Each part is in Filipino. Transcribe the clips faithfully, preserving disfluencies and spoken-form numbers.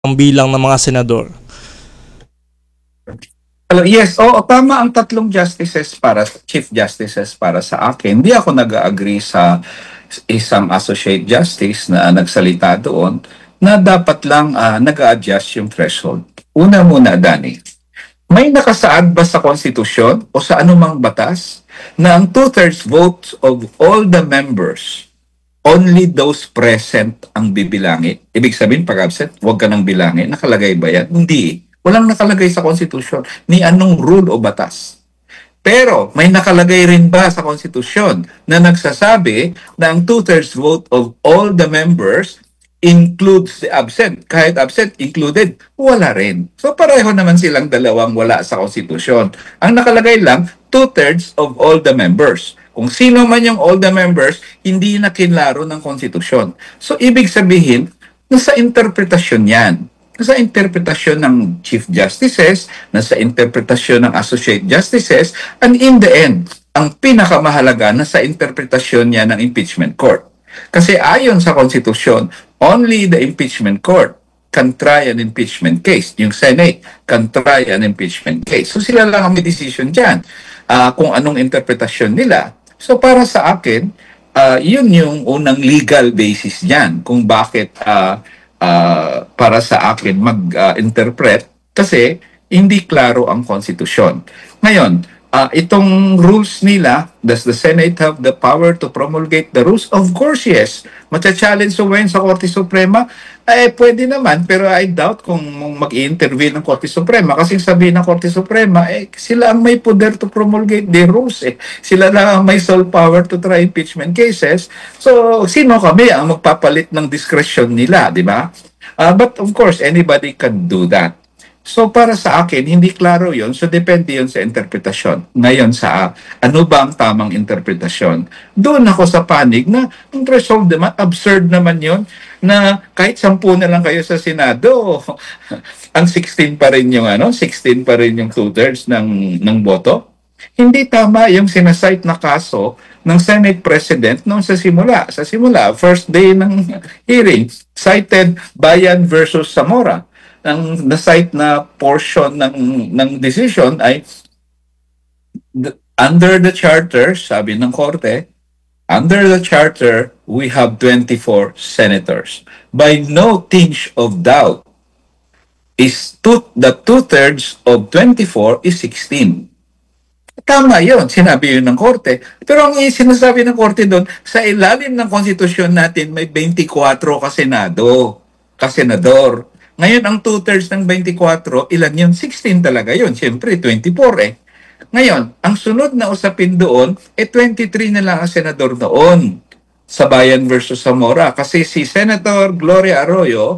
ang bilang ng mga senador. Hello, yes, oo, tama ang tatlong justices para chief justices para sa akin. Hindi ako nag-agree sa isang associate justice na nagsalita doon na dapat lang uh, nag-adjust yung threshold. Una muna, Dani, may nakasaad ba sa konstitusyon o sa anumang batas na ang two-thirds votes of all the members, only those present ang bibilangin? Ibig sabihin, pag absent, huwag ka nang bilangin. Nakalagay ba yan? Hindi. Walang nakalagay sa konstitusyon ni anong rule o batas. Pero may nakalagay rin ba sa konstitusyon na nagsasabi na ang two-thirds vote of all the members includes the absent? Kahit absent included, wala rin. So pareho naman silang dalawang wala sa konstitusyon. Ang nakalagay lang, two-thirds of all the members. Kung sino man yung all the members, hindi na kinlaro ng konstitusyon. So ibig sabihin, nasa interpretasyon yan. Nasa interpretasyon ng Chief Justices, nasa interpretasyon ng Associate Justices, and in the end, ang pinakamahalaga nasa interpretasyon niya ng impeachment court. Kasi ayon sa konstitusyon, only the impeachment court can try an impeachment case. Yung Senate can try an impeachment case. So sila lang ang may decision dyan uh, kung anong interpretasyon nila. So para sa akin, uh, yun yung unang legal basis dyan kung bakit uh, Uh, para sa akin mag-interpret uh, kasi hindi klaro ang konstitusyon. Ngayon, uh, itong rules nila, does the Senate have the power to promulgate the rules? Of course, yes. Matcha-challenge so ngayon sa Korte Suprema, eh pwede naman, pero I doubt kung mag-i-intervene ng Korte Suprema kasi sabihin ng Korte Suprema, eh sila ang may poder to promulgate the rules. Eh. Sila lang ang may sole power to try impeachment cases. So, sino kami ang magpapalit ng discretion nila, di ba? Uh, but of course, anybody can do that. So para sa akin, hindi klaro yon. So depende yon sa interpretasyon. Ngayon sa uh, ano ba ang tamang interpretasyon? Doon ako sa panig na ang threshold naman, absurd naman yon na kahit sampu na lang kayo sa Senado, ang sixteen pa rin yung ano, sixteen pa rin yung two-thirds ng, ng boto. Hindi tama yung sinasite na kaso ng Senate President noong sa simula. Sa simula, first day ng hearing, cited Bayan versus Zamora. Ang na-cite na portion ng, ng decision ay the, under the charter, sabi ng korte, under the charter, we have twenty-four senators. By no tinge of doubt, is two, the two-thirds of twenty-four is sixteen. Tama yun, sinabi yun ng korte. Pero ang sinasabi ng korte doon, sa ilalim ng konstitusyon natin, may twenty-four ka senado, ka senador. Ngayon, ang two-thirds ng twenty-four, ilan yun? sixteen talaga yun. Siyempre, twenty-four eh. Ngayon, ang sunod na usapin doon, eh twenty-three na lang ang senador noon sa Bayan versus Zamora. Kasi si Senator Gloria Arroyo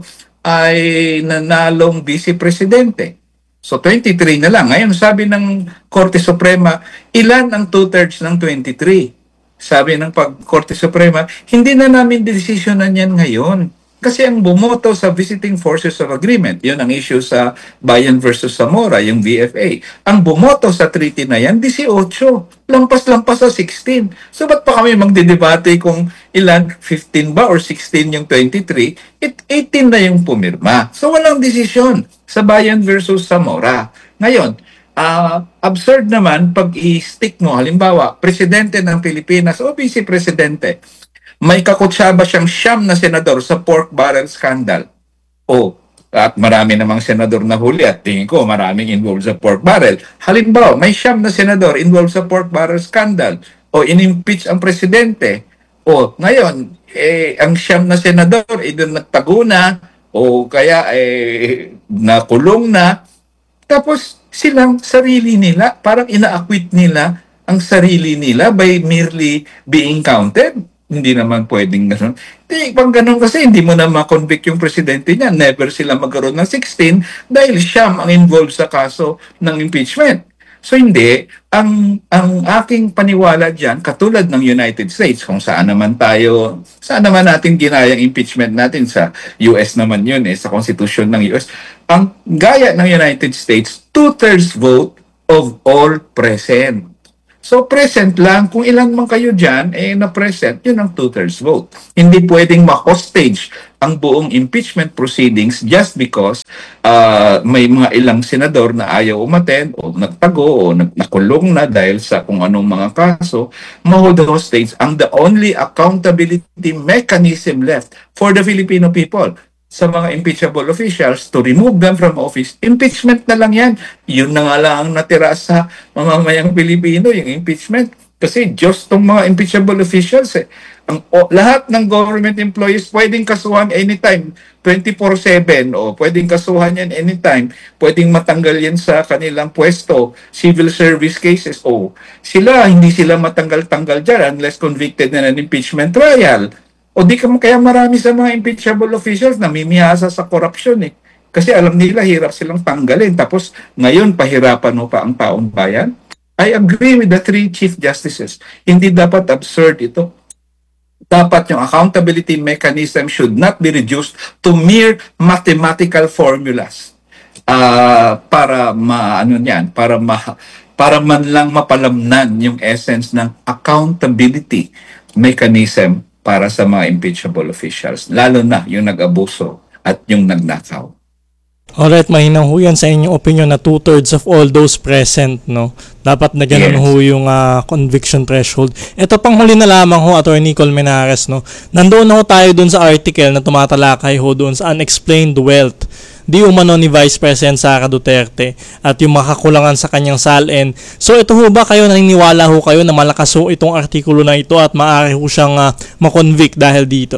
ay nanalong vice-presidente. So, twenty-three na lang. Ngayon, sabi ng Korte Suprema, ilan ang two-thirds ng twenty-three? Sabi ng pag Korte Suprema, hindi na namin desisyonan yan ngayon. Kasi ang bumoto sa Visiting Forces of Agreement, yun ang issue sa Bayan versus Zamora, yung V F A. Ang bumoto sa treaty na yan, eighteen. Lampas-lampas sa sixteen. So, ba't pa kami magdidebate kung ilan, fifteen ba or sixteen yung twenty-three? It, eighteen na yung pumirma. So, walang desisyon sa Bayan versus Zamora. Ngayon, uh, absurd naman pag i-stick mo, halimbawa, presidente ng Pilipinas o vice-presidente, may kakutsaba siyang siyam na senador sa pork barrel scandal. O, at marami namang senador na huli at tingin ko maraming involved sa pork barrel. Halimbawa, may siyam na senador involved sa pork barrel scandal o in-impeach ang presidente. O, ngayon, eh, ang siyam na senador, eh, doon nagtago na o kaya eh, nakulong na. Tapos, silang sarili nila, parang ina-acquit nila ang sarili nila by merely being counted. Hindi naman pwedeng gano'n. Hindi, pang gano'n kasi hindi mo na makonvict yung presidente niya. Never sila magkaroon ng sixteen dahil siyam ang involved sa kaso ng impeachment. So hindi, ang, ang aking paniwala dyan, katulad ng United States, kung saan naman tayo, saan naman natin ginayang impeachment natin sa U S naman yun eh, sa konstitusyon ng U S. Ang gaya ng United States, two-thirds vote of all present. So present lang, kung ilan man kayo dyan, eh na present, yun ang two-thirds vote. Hindi pwedeng ma-hostage ang buong impeachment proceedings just because uh, may mga ilang senador na ayaw umaten o nagtago o nag- nakulong na dahil sa kung anong mga kaso, hold hostage ang the only accountability mechanism left for the Filipino people sa mga impeachable officials to remove them from office. Impeachment na lang yan. Yun na nga lang ang natira sa mamamayang Pilipino, yung impeachment. Kasi Diyos tong mga impeachable officials eh. Ang, o, lahat ng government employees pwedeng kasuhan anytime, twenty-four seven o pwedeng kasuhan yan anytime, pwedeng matanggal yan sa kanilang pwesto, civil service cases. O sila, hindi sila matanggal-tanggal dyan unless convicted na ng impeachment trial. O di ka kaya marami sa mga impeachable officials na mimihasa sa korupsyon eh. Kasi alam nila hirap silang tanggalin. Tapos ngayon pahirapan mo pa ang taong bayan. I agree with the three Chief Justices. Hindi dapat absurd ito. Dapat yung accountability mechanism should not be reduced to mere mathematical formulas. Uh, para ma ano niyan, para ma para man lang mapalamnan yung essence ng accountability mechanism para sa mga impeachable officials, lalo na yung nag-abuso at yung nagnakaw. Alright, mahinaw ho yan sa inyong opinion na two-thirds of all those present, no? Dapat na ganun Yes. ho yung uh, conviction threshold. Ito pang huli na lamang ho, Attorney Colmenares, no? Nandoon na ho tayo dun sa article na tumatalakay ho dun sa unexplained wealth di umano ni Vice President Sara Duterte at yung makakulangan sa kanyang salin. So ito ho ba kayo, naniniwala ho kayo na malakas ho itong artikulo na ito at maaari ho siyang uh, makonvict dahil dito?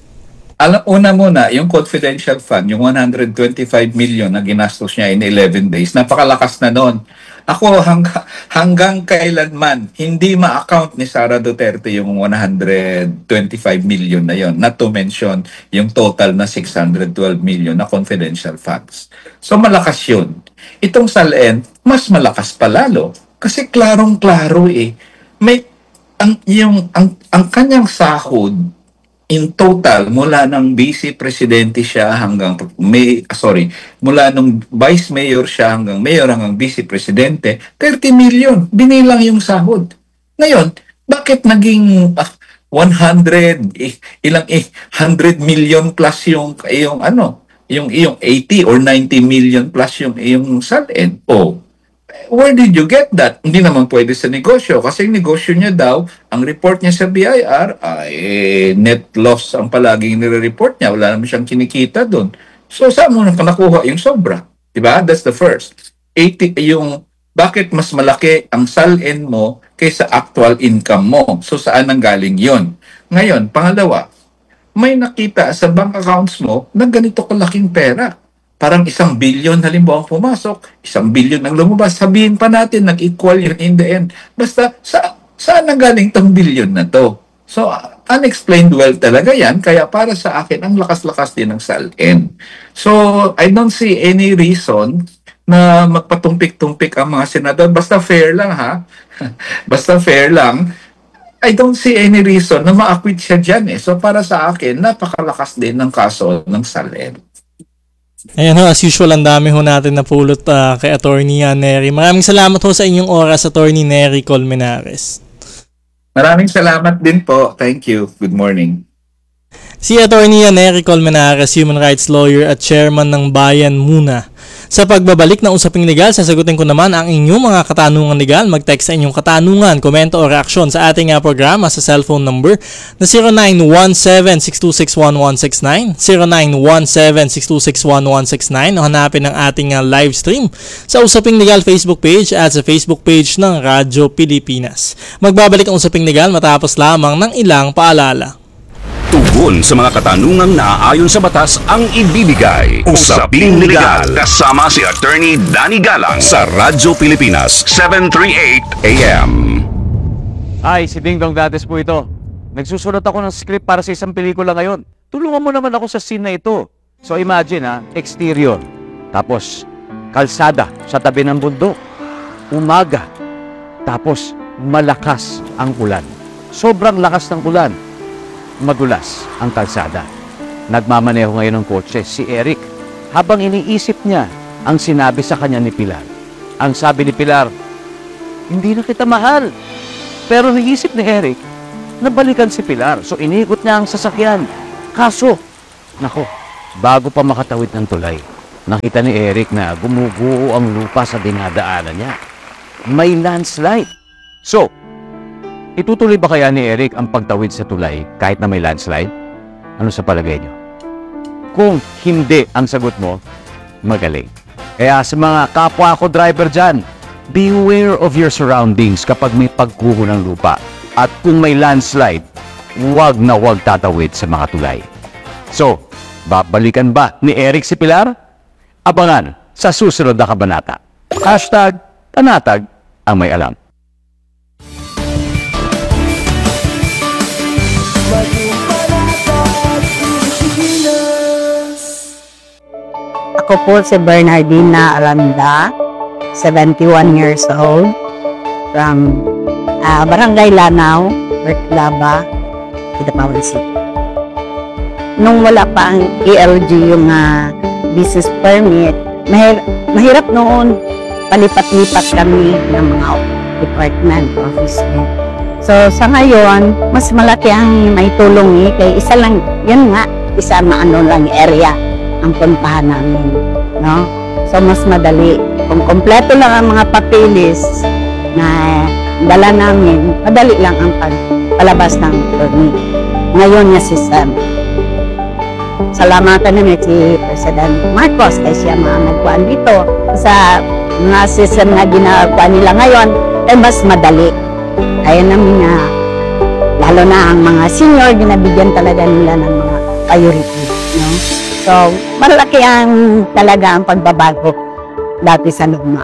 Alam, una muna, yung confidential fund, yung one hundred twenty-five million na ginastos niya in eleven days, napakalakas na noon. Ako hangga, hanggang kailanman, hindi ma-account ni Sara Duterte yung one hundred twenty-five million na yon, not to mention yung total na six hundred twelve million na confidential funds. So malakas yun. Itong Salen, mas malakas pa lalo. Kasi klarong-klaro eh. May, ang, yung, ang, ang kanyang sahod, in total, mula ng vice presidente siya hanggang may sorry, mula nung vice mayor siya hanggang mayor hanggang vice presidente, thirty million binilang yung sahod. Ngayon, bakit naging uh, one hundred eh, ilang eh, one hundred million plus yung yung ano, yung yung eighty or ninety million plus yung yung salin? Oh, where did you get that? Hindi naman pwede sa negosyo. Kasi yung negosyo niya daw, ang report niya sa B I R, ay net loss ang palaging nire-report niya. Wala naman siyang kinikita doon. So, saan mo nakuha yung sobra? Diba? That's the first. eighty, yung, bakit mas malaki ang salin mo kaysa actual income mo? So, saan nang galing yon? Ngayon, pangalawa, may nakita sa bank accounts mo na ganito kalaking pera. Parang isang billion halimbawa pumasok, isang billion ang lumabas. Sabihin pa natin, nag-equal yun in the end. Basta, sa, saan nanggaling tong billion na to? So, uh, unexplained wealth talaga yan. Kaya para sa akin, ang lakas-lakas din ng salin. So, I don't see any reason na magpatumpik-tumpik ang mga senador. Basta fair lang, ha? Basta fair lang. I don't see any reason na ma-acquit siya dyan, eh. So, para sa akin, napakalakas din ng kaso ng salin. Ayan ho, as usual, ang dami ho natin na pulot uh, kay Attorney uh, Nery. Maraming salamat ho sa inyong oras, Attorney Nery Colmenares. Maraming salamat din po. Thank you. Good morning. Si Attorney Nery Colmenares, human rights lawyer at chairman ng Bayan Muna. Sa pagbabalik ng Usaping Legal, sasagutin ko naman ang inyong mga katanungan legal. Mag-text sa inyong katanungan, komento o reaksyon sa ating uh, programa sa cellphone number na zero nine one seven, six two six, one one six nine, zero nine one seven, six two six, one one six nine o hanapin ang ating uh, live stream sa Usaping Legal Facebook page at sa Facebook page ng Radyo Pilipinas. Magbabalik ang Usaping Legal matapos lamang ng ilang paalala. Tugon sa mga katanungang naaayon sa batas ang ibibigay. Usaping Legal kasama si Attorney Danny Galang sa Radyo Pilipinas seven thirty-eight A M. Ay, si Ding Dong Dates po ito. Nagsusulat ako ng script para sa isang pelikula ngayon. Tulungan mo naman ako sa scene na ito. So imagine ha, exterior. Tapos, kalsada sa tabi ng bundok. Umaga. Tapos, malakas ang ulan. Sobrang lakas ng ulan. Madulas ang kalsada. Nagmamaneho ngayon ng kotse si Eric habang iniisip niya ang sinabi sa kanya ni Pilar. Ang sabi ni Pilar, hindi na kita mahal. Pero naisip ni Eric na balikan si Pilar. So iniikot niya ang sasakyan. Kaso, Nako, bago pa makatawid ng tulay, nakita ni Eric na gumuguho ang lupa sa dinadaanan niya. May landslide. So, itutuloy ba kaya ni Eric ang pagtawid sa tulay kahit na may landslide? Ano sa palagay niyo? Kung hindi ang sagot mo, magaling. Kaya sa mga kapwa ko driver dyan, beware of your surroundings kapag may pagguho ng lupa. At kung may landslide, huwag na huwag tatawid sa mga tulay. So, babalikan ba ni Eric si Pilar? Abangan sa susunod na kabanata. Hashtag Panatag ang may alam. Ako po si Bernardina Aranda, seventy-one years old, from uh, Barangay Lanao, Berklaba, Kidapawan City. Nung wala pa ang E L G yung uh, business permit, mahir- mahirap noon palipat-lipat kami ng mga department, office. So sa ngayon, mas malaki ang may tulong eh, kay isa lang, yan nga, isa na ano lang area ang puntahan namin, no? So mas madali. Kung kompleto lang ang mga papeles na dala namin, madali lang ang pagpalabas ng permit. Ngayon niya system. Salamatan namin si President Marcos kasi siya mga nagkuhan dito sa mga system na ginagawa nila ngayon ay mas madali. Kaya namin na lalo na ang mga senior, ginabigyan talaga nila ng mga priority, no? So, malaki ang talaga ang pagbabago dati sa luma.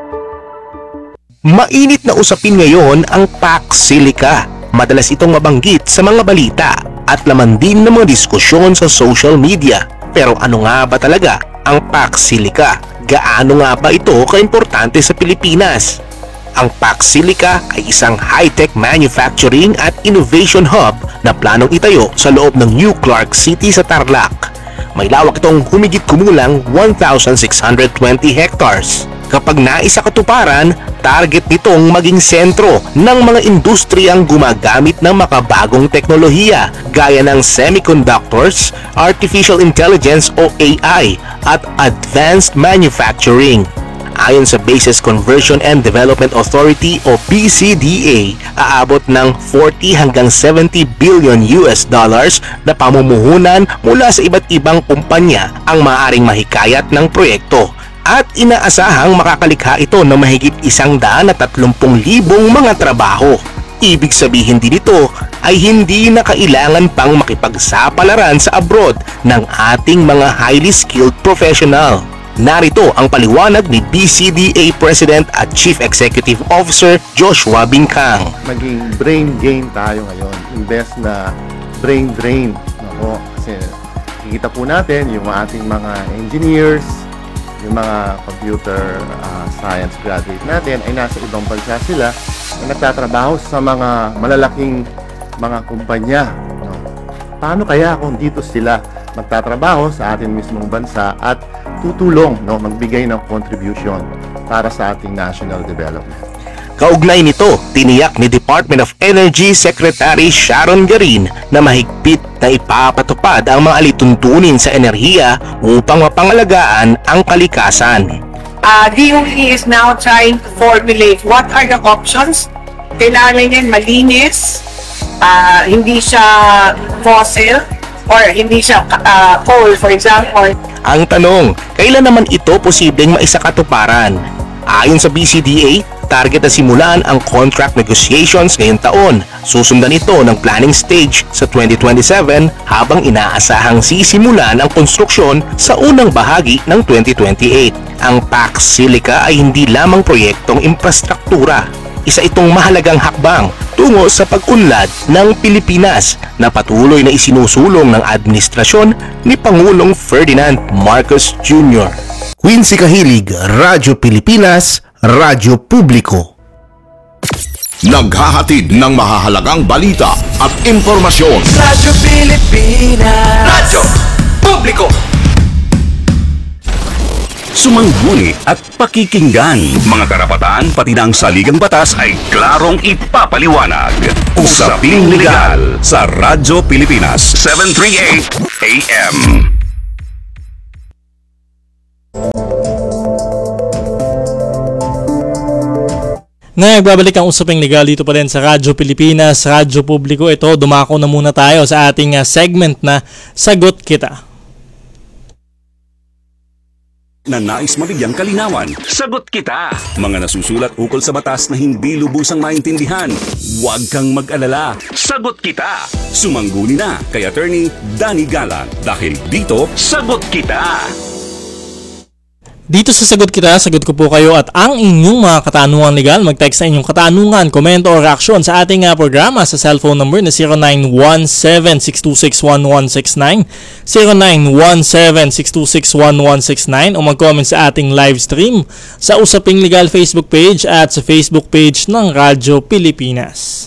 Mainit na usapin ngayon ang Pax Silica. Madalas itong mabanggit sa mga balita at laman din ng mga diskusyon sa social media. Pero ano nga ba talaga ang Pax Silica? Gaano nga ba ito kaimportante sa Pilipinas? Ang Pax Silica ay isang high-tech manufacturing at innovation hub na planong itayo sa loob ng New Clark City sa Tarlac. May lawak itong humigit kumulang one thousand six hundred twenty hectares. Kapag naisakatuparan, target nitong maging sentro ng mga industriyang gumagamit ng makabagong teknolohiya gaya ng semiconductors, artificial intelligence o A I at advanced manufacturing. Ayon sa Bases Conversion and Development Authority o B C D A, aabot ng forty hanggang seventy billion U S dollars na pamumuhunan mula sa iba't ibang kumpanya ang maaaring mahikayat ng proyekto. At inaasahang makakalikha ito ng mahigit isang daan at tatlumpung libong mga trabaho. Ibig sabihin din ito ay hindi na kailangan pang makipagsapalaran sa abroad ng ating mga highly skilled professional. Narito ang paliwanag ni B C D A President at Chief Executive Officer Joshua Bincang. Maging brain gain tayo ngayon, imbes na brain drain. Ako, kasi kikita po natin yung ating mga engineers, yung mga computer uh, science graduate natin ay nasa ibang bansa sila na nagtatrabaho sa mga malalaking mga kumpanya. No? Paano kaya kung dito sila magtatrabaho sa ating mismong bansa at tutulong, no, magbigay ng contribution para sa ating national development? Kaugnay nito, tiniyak ni Department of Energy Secretary Sharon Garin na mahigpit na ipapatupad ang mga alituntunin sa enerhiya upang mapangalagaan ang kalikasan. Uh, D O E is now trying to formulate what are the options. Kailangan yan malinis, uh, hindi siya fossil, or hindi siya uh, coal, for example. Ang tanong, kailan naman ito posibleng maisakatuparan? Ayon sa B C D A, target na simulan ang contract negotiations ngayong taon. Susundan ito ng planning stage sa twenty twenty-seven habang inaasahang sisimulan ang konstruksyon sa unang bahagi ng twenty twenty-eight. Ang Pax Silica ay hindi lamang proyektong infrastruktura. Isa itong mahalagang hakbang tungo sa pag-unlad ng Pilipinas na patuloy na isinusulong ng administrasyon ni Pangulong Ferdinand Marcos Junior Quincy Kahilig, Radyo Pilipinas, Radyo Publiko. Naghahatid ng mahahalagang balita at impormasyon. Radyo Pilipinas, Radyo Publiko. sumangguni at pakikinggan. Mga karapatan pati na ang saligang batas ay klarong ipapaliwanag. Usaping Legal sa Radyo Pilipinas seven thirty-eight A M. Nagbabalik ang Usaping Legal dito pa rin sa Radyo Pilipinas, Radyo Publiko. Ito, dumako na muna tayo sa ating uh, segment na Sagot Kita. Na nais mabigyang kalinawan, sagot kita. Mga nasusulat ukol sa batas na hindi lubusang maintindihan, huwag kang mag-alala. Sagot kita. Sumangguni na kay Attorney Danny Galang dahil dito, sagot kita. Dito sa Sagot Kita, sagot ko po kayo at ang inyong mga katanungan legal. Mag-text sa inyong katanungan, komento o reaksyon sa ating uh, programa sa cellphone number na zero nine one seven, six two six, one one six nine, zero nine one seven, six two six, one one six nine o mag-comment sa ating live stream sa Usaping Legal Facebook page at sa Facebook page ng Radyo Pilipinas.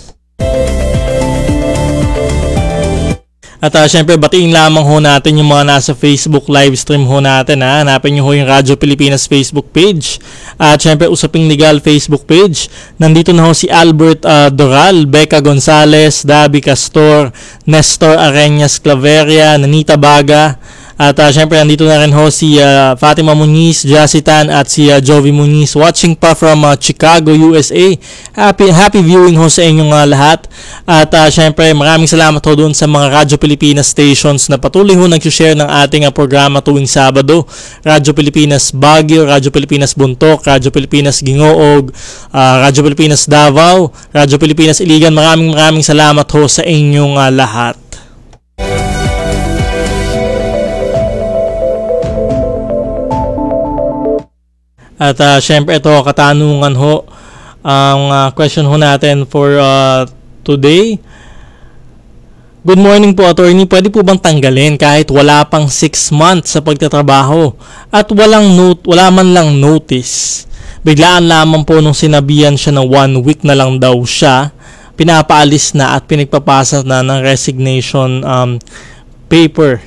At uh, syempre, batiin lamang ho natin yung mga nasa Facebook live stream ho natin. Ha? Hanapin nyo ho yung Radyo Pilipinas Facebook page. At syempre, Usaping Legal Facebook page. Nandito na ho si Albert uh, Doral, Becca Gonzales, Dabi Castor, Nestor Areñas Claveria, Nanita Baga. At uh, syempre, nandito na rin ho si uh, Fatima Muniz, Jacitan at si uh, Jovi Muniz. Watching pa from uh, Chicago, U S A. Happy, happy viewing ho sa inyong uh, lahat. At uh, syempre, maraming salamat ho doon sa mga Radyo Pilipinas stations na patuloy ho nag-share ng ating uh, programa tuwing Sabado. Radyo Pilipinas Baguio, Radyo Pilipinas Buntok, Radyo Pilipinas Gingoog, uh, Radyo Pilipinas Davao, Radyo Pilipinas Iligan. Maraming maraming salamat ho sa inyong uh, lahat. At uh, syempre ito, katanungan ho, ang uh, question ho natin for uh, today. Good morning po, attorney. Pwede po bang tanggalin kahit wala pang six months sa pagtatrabaho at walang note, wala man lang notice? Biglaan lamang po nung sinabihan siya na one week na lang daw siya, pinapaalis na at pinagpapasa na ng resignation um, paper.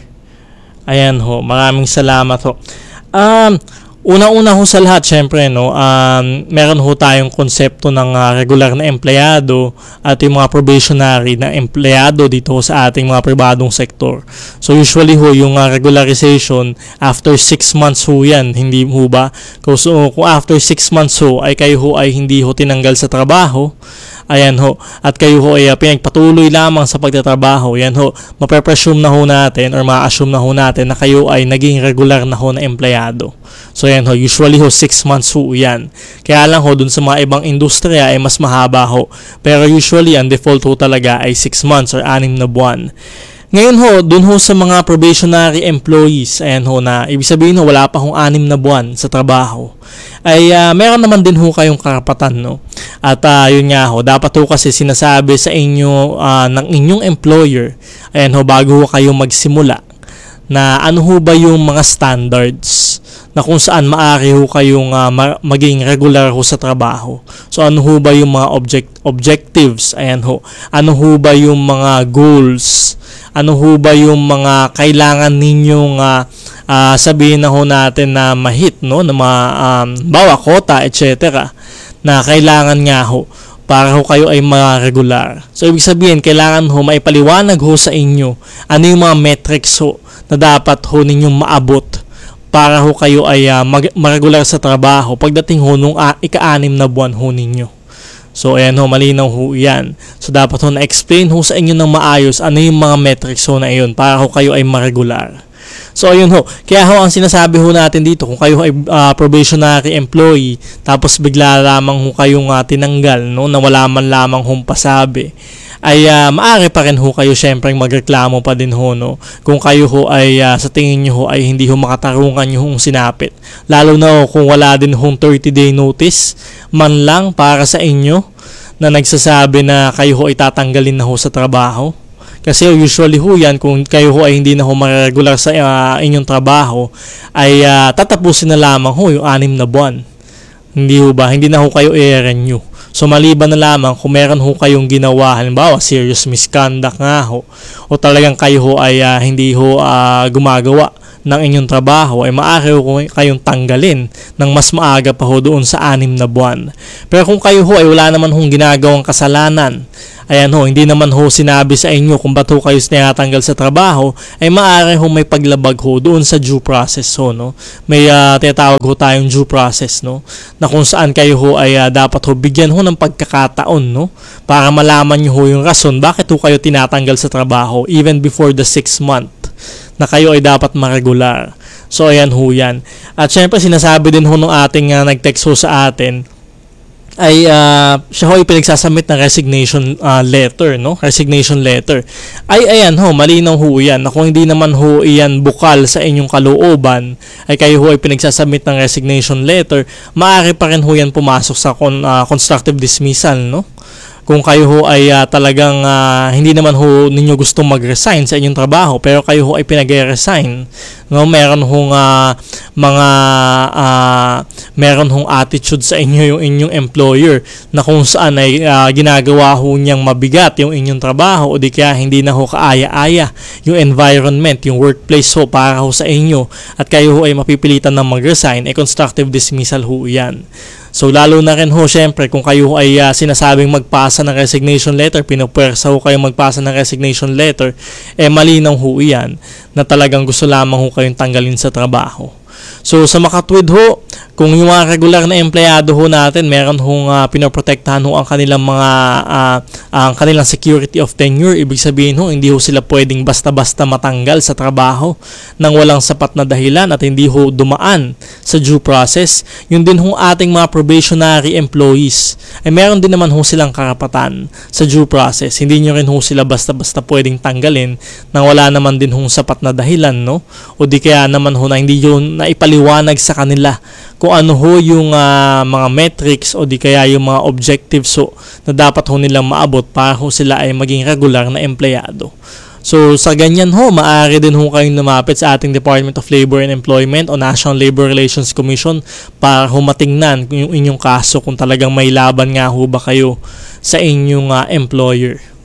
Ayan ho, maraming salamat ho. Um... Una-una ho sa lahat, syempre, no, um, meron ho tayong konsepto ng uh, regular na empleyado at yung mga probationary na empleyado dito sa ating mga pribadong sektor. So usually ho, yung uh, regularization, after six months ho yan, hindi ho ba? Kung, so, kung after six months ho, ay kayo ho ay hindi ho tinanggal sa trabaho, ayan ho, at kayo ho ay uh, pinagpatuloy lamang sa pagtatrabaho, yan ho, mape-presume na ho natin or ma-assume na ho natin na kayo ay naging regular na ho na empleyado. So yan ho, usually ho six months ho yan. Kaya lang ho, dun sa mga ibang industriya ay mas mahaba ho. Pero usually ang default ho talaga ay six months or anim na buwan. Ngayon ho, dun ho sa mga probationary employees, ayan ho na, ibig sabihin ho, wala pa hong anim na buwan sa trabaho, ay uh, meron naman din ho kayong karapatan, no? At uh, yun nga ho, dapat ho kasi sinasabi sa inyo uh, ng inyong employer, ayan ho, bago ho kayo magsimula, na ano ho ba yung mga standards na kung saan maaari ho kayong uh, ma- maging regular ho sa trabaho. So ano ho ba yung mga object objectives, ayan ho, ano ho ba yung mga goals, ano ho ba yung mga kailangan ninyong uh, uh, sabihin na ho natin na ma-hit, no, na mga um, bawa quota, et cetera, na kailangan nga ho para ho kayo ay ma-regular. So ibig sabihin, kailangan ho maipaliwanag ho sa inyo ano yung mga metrics ho na dapat ho ninyong maabot para ho kayo ay uh, mag- ma-regular sa trabaho pagdating ho nung uh, ika-anim na buwan ho ninyo. So ayan ho, malinaw ho yan. So dapat ho na-explain ho sa inyo ng maayos ano yung mga metrics ho na iyon para ho kayo ay ma-regular. So ayun ho, kaya ho ang sinasabi ho natin dito, kung kayo ay uh, probationary employee tapos bigla lamang ho kayong uh, tinanggal, no, na wala man lamang hong pasabi, ay uh, maaari pa rin ho kayo syempre magreklamo pa din ho, no, kung kayo ho ay uh, sa tingin nyo ho ay hindi ho makatarungan yung sinapit, lalo na ho kung wala din hong thirty day notice man lang para sa inyo na nagsasabi na kayo ho ay tatanggalin na ho sa trabaho. Kasi usually ho yan, kung kayo ho ay hindi na ho ma-regular sa uh, inyong trabaho, ay uh, tatapusin na lamang ho yung anim na buwan. Hindi ho ba? Hindi na ho kayo i-renew. So maliban na lamang kung meron ho kayong ginawa, halimbawa serious misconduct nga ho, o talagang kayo ho ay uh, hindi ho uh, gumagawa ng inyong trabaho ay maaari ho kayong tanggalin ng mas maaga pa ho doon sa anim na buwan. Pero kung kayo ho ay wala naman hong ginagawang kasalanan, ayan ho, hindi naman ho sinabi sa inyo kung ba't ho kayo tinatanggal sa trabaho, ay maaari ho may paglabag ho doon sa due process ho, no? May uh, tinatawag ho tayong due process, no? Na kung saan kayo ho ay uh, dapat ho bigyan ho ng pagkakataon, no? Para malaman nyo ho yung rason bakit ho kayo tinatanggal sa trabaho even before the six month na kayo ay dapat maregular. So ayan ho yan. At syempre sinasabi din ho nung ating uh, nag-text ho sa atin ay uh, siya ho ay pinagsasubmit ng resignation uh, letter, no? Resignation letter. Ay ayan ho, malinaw ho yan na kung hindi naman ho iyan bukal sa inyong kalooban, ay kayo ho ay pinagsasubmit ng resignation letter, maaari pa rin ho yan pumasok sa con, uh, constructive dismissal, no? Kung kayo ho ay uh, talagang uh, hindi naman ho ninyo gustong mag-resign sa inyong trabaho pero kayo ho ay pinag-resign, no, meron hong uh, mga uh, meron hong attitude sa inyo yung inyong employer na kung saan ay uh, ginagawa ho niyang mabigat yung inyong trabaho o di kaya hindi na ho kaaya-aya yung environment, yung workplace ho para ho sa inyo at kayo ho ay mapipilitan ng mag-resign, ay constructive dismissal ho yan. So lalo na rin ho syempre kung kayo ay uh, sinasabing magpasa ng resignation letter, pinupwersa ho kayo magpasa ng resignation letter, eh malinaw ho yan na talagang gusto lamang ho kayong tanggalin sa trabaho. So sa makatwid ho, kung yung mga regular na empleyado ho natin, meron hong uh, pinoprotektahan ho ang kanilang mga uh, ang kanilang security of tenure. Ibig sabihin ho, hindi ho sila pwedeng basta-basta matanggal sa trabaho nang walang sapat na dahilan at hindi ho dumaan sa due process. Yun din ho ating mga probationary employees, ay meron din naman ho silang karapatan sa due process. Hindi nyo rin ho sila basta-basta pwedeng tanggalin nang wala naman din ho sapat na dahilan, no? O di kaya naman ho na hindi yun na ipaliwanag sa kanila kung ano ho yung uh, mga metrics o di kaya yung mga objectives ho na dapat ho nilang maabot para ho sila ay maging regular na empleyado. So sa ganyan ho, maaari din ho kayong lumapit sa ating Department of Labor and Employment o National Labor Relations Commission para ho matingnan yung inyong kaso kung talagang may laban nga ho ba kayo sa inyong uh, employer.